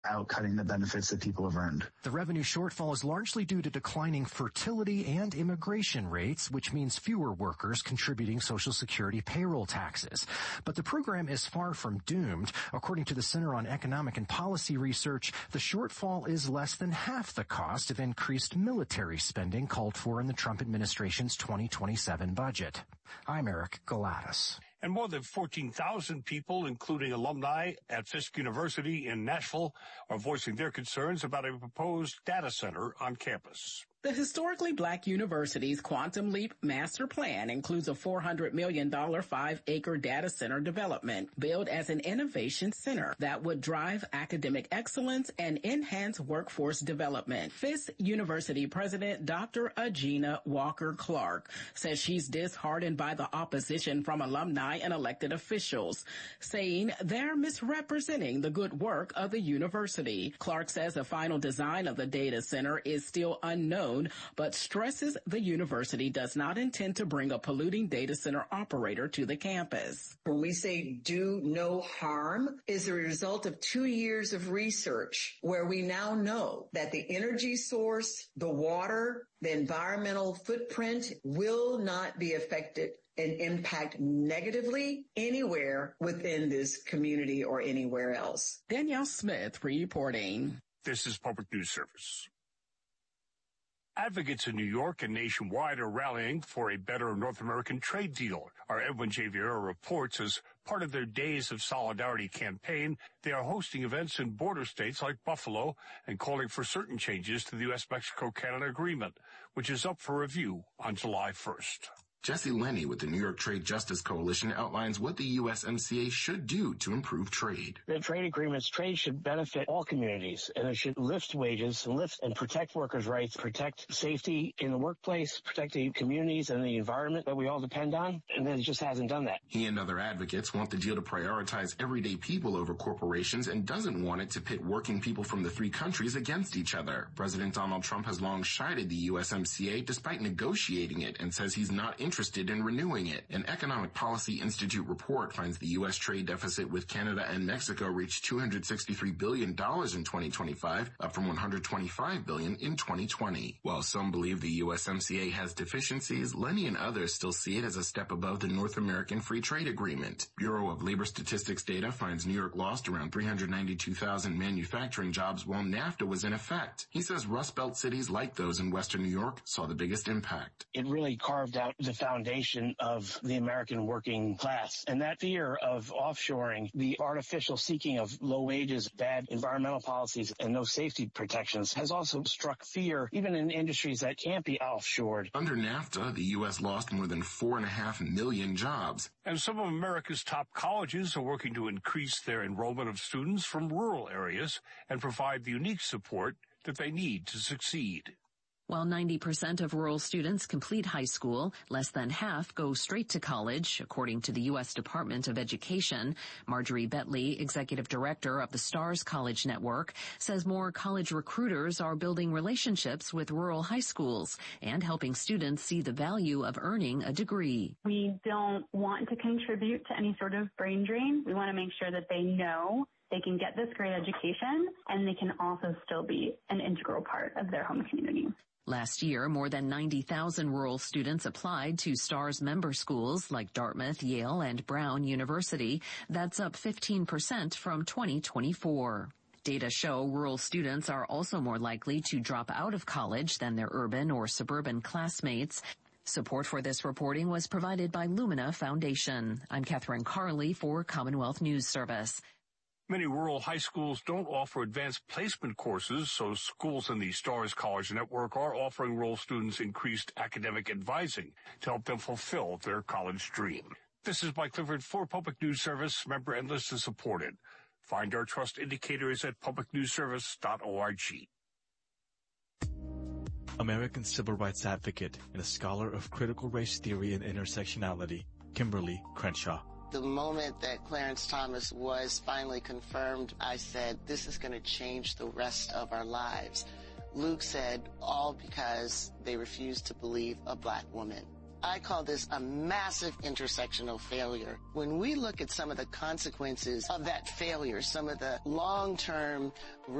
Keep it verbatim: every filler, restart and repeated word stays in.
outcutting the benefits that people have earned. The revenue shortfall is largely due to declining fertility and immigration rates, which means fewer workers contributing Social Security payroll taxes. But the program is far from doomed. According to the Center on Economic and Policy Research, the shortfall is less than half the cost of increased military spending called for in the Trump administration's twenty twenty-seven budget. I'm Eric Galatas. And more than fourteen thousand people, including alumni at Fisk University in Nashville, are voicing their concerns about a proposed data center on campus. The historically black university's Quantum Leap master plan includes a four hundred million dollars five-acre data center development billed as an innovation center that would drive academic excellence and enhance workforce development. Fisk University President Doctor Agina Walker-Clark says she's disheartened by the opposition from alumni and elected officials, saying they're misrepresenting the good work of the university. Clark says the final design of the data center is still unknown, but stresses the university does not intend to bring a polluting data center operator to the campus. When we say do no harm, is a result of two years of research where we now know that the energy source, the water, the environmental footprint will not be affected and impact negatively anywhere within this community or anywhere else. Danielle Smith reporting. This is Public News Service. Advocates in New York and nationwide are rallying for a better North American trade deal. Our Edwin J. Vieira reports as part of their Days of Solidarity campaign, they are hosting events in border states like Buffalo and calling for certain changes to the U S Mexico Canada agreement, which is up for review on July first. Jesse Lenny with the New York Trade Justice Coalition outlines what the U S M C A should do to improve trade. The trade agreements, trade should benefit all communities, and it should lift wages and lift and protect workers' rights, protect safety in the workplace, protect the communities and the environment that we all depend on, and it just hasn't done that. He and other advocates want the deal to prioritize everyday people over corporations and doesn't want it to pit working people from the three countries against each other. President Donald Trump has long chided the U S M C A despite negotiating it and says he's not interested interested in renewing it. An Economic Policy Institute report finds the U S trade deficit with Canada and Mexico reached two hundred sixty-three billion dollars in twenty twenty-five, up from one hundred twenty-five billion dollars in twenty twenty. While some believe the U S M C A has deficiencies, Lenny and others still see it as a step above the North American Free Trade Agreement. Bureau of Labor Statistics data finds New York lost around three hundred ninety-two thousand manufacturing jobs while NAFTA was in effect. He says Rust Belt cities like those in Western New York saw the biggest impact. It really carved out the foundation of the American working class. And that fear of offshoring, the artificial seeking of low wages, bad environmental policies, and no safety protections has also struck fear even in industries that can't be offshored. Under NAFTA, the U S lost more than four and a half million jobs. And some of America's top colleges are working to increase their enrollment of students from rural areas and provide the unique support that they need to succeed. While ninety percent of rural students complete high school, less than half go straight to college, according to the U S Department of Education. Marjorie Betley, executive director of the STARS College Network, says more college recruiters are building relationships with rural high schools and helping students see the value of earning a degree. We don't want to contribute to any sort of brain drain. We want to make sure that they know they can get this great education and they can also still be an integral part of their home community. Last year, more than ninety thousand rural students applied to STARS member schools like Dartmouth, Yale, and Brown University. That's up fifteen percent from twenty twenty-four. Data show rural students are also more likely to drop out of college than their urban or suburban classmates. Support for this reporting was provided by Lumina Foundation. I'm Catherine Carley for Commonwealth News Service. Many rural high schools don't offer advanced placement courses, so schools in the STARS College Network are offering rural students increased academic advising to help them fulfill their college dream. This is Mike Clifford for Public News Service, member and listener supported. Find our trust indicators at public news service dot org. American civil rights advocate and a scholar of critical race theory and intersectionality, Kimberly Crenshaw. The moment that Clarence Thomas was finally confirmed, I said, this is going to change the rest of our lives. Luke said, all because they refused to believe a black woman. I call this a massive intersectional failure. When we look at some of the consequences of that failure, some of the long-term